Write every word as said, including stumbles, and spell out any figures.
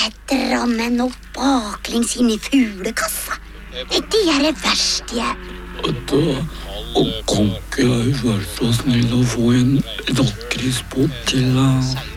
dra med noe baklengs inn i fuglekassa. Det er det verste jeg... Da og kan ikke jeg være så snill å få en lakrisbåt til...